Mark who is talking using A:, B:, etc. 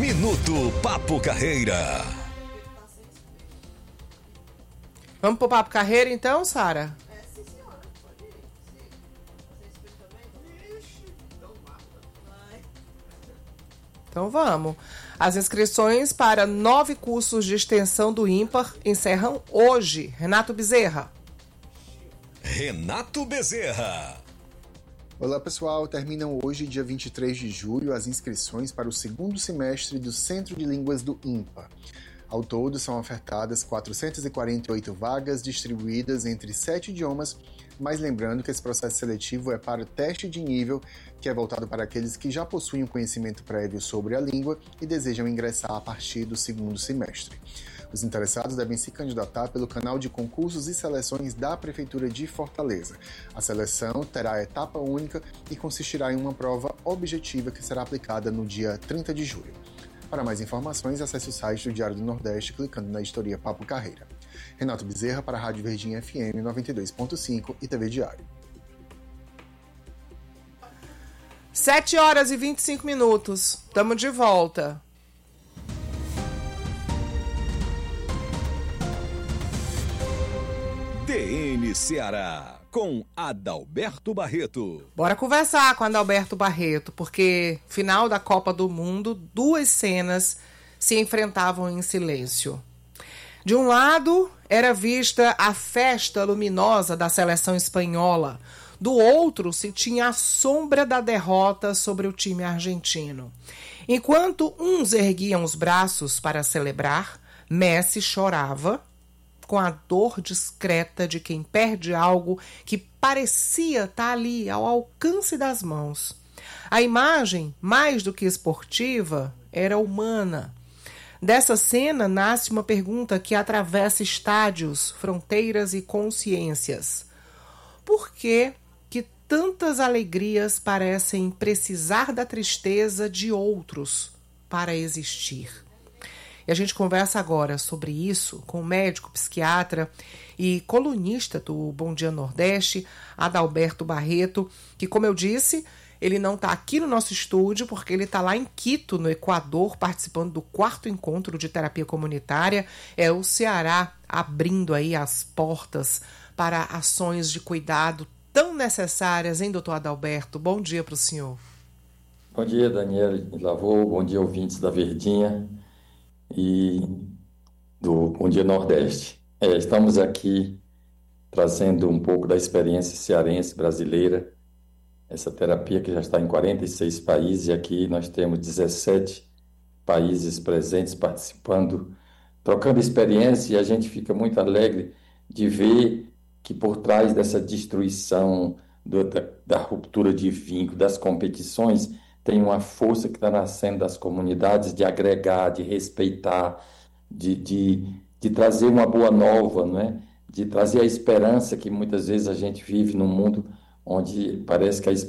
A: Minuto Papo Carreira.
B: Vamos pro Papo Carreira então, Sara?
C: Sim, senhora. Pode ir. Sim. Você inscrito também? Ixi, então vai.
B: Então vamos. As inscrições para 9 cursos de extensão do IMPAR encerram hoje. Renato Bezerra.
A: Renato Bezerra.
D: Olá pessoal, terminam hoje, dia 23 de julho, as inscrições para o segundo semestre do Centro de Línguas do IMPAR. Ao todo, são ofertadas 448 vagas distribuídas entre 7 idiomas, mas lembrando que esse processo seletivo é para teste de nível, que é voltado para aqueles que já possuem um conhecimento prévio sobre a língua e desejam ingressar a partir do segundo semestre. Os interessados devem se candidatar pelo canal de concursos e seleções da Prefeitura de Fortaleza. A seleção terá etapa única e consistirá em uma prova objetiva que será aplicada no dia 30 de julho. Para mais informações, acesse o site do Diário do Nordeste clicando na editoria Papo Carreira. Renato Bezerra para a Rádio Verdinha FM 92.5 e TV Diário.
B: 7 horas e 25 minutos. Tamo de volta.
A: DN Ceará, com Adalberto Barreto.
B: Bora conversar com Adalberto Barreto, porque final da Copa do Mundo, 2 cenas se enfrentavam em silêncio. De um lado, era vista a festa luminosa da seleção espanhola. Do outro, se tinha a sombra da derrota sobre o time argentino. Enquanto uns erguiam os braços para celebrar, Messi chorava com a dor discreta de quem perde algo que parecia estar ali ao alcance das mãos. A imagem, mais do que esportiva, era humana. Dessa cena nasce uma pergunta que atravessa estádios, fronteiras e consciências. Por que tantas alegrias parecem precisar da tristeza de outros para existir? E a gente conversa agora sobre isso com o médico, psiquiatra e colunista do Bom Dia Nordeste, Adalberto Barreto, que, como eu disse, ele não está aqui no nosso estúdio porque ele está lá em Quito, no Equador, participando do 4º encontro de terapia comunitária. É o Ceará abrindo aí as portas para ações de cuidado tão necessárias, hein, doutor Adalberto? Bom dia para o senhor.
E: Bom dia, Daniela Lavô, bom dia, ouvintes da Verdinha e do Bom Dia Nordeste. Estamos aqui trazendo um pouco da experiência cearense brasileira, essa terapia que já está em 46 países, e aqui nós temos 17 países presentes participando, trocando experiência, e a gente fica muito alegre de ver que por trás dessa destruição, da ruptura de vínculo, das competições, tem uma força que está nascendo das comunidades de agregar, de respeitar, de trazer uma boa nova, não é? De trazer a esperança que muitas vezes a gente vive num mundo onde parece que a